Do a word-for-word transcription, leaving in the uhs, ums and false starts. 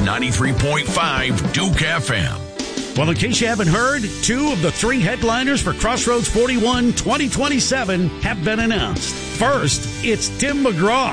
ninety-three point five Duke F M. Well, in case you haven't heard, two of the three headliners for Crossroads forty-one twenty twenty-seven have been announced. First, it's Tim McGraw.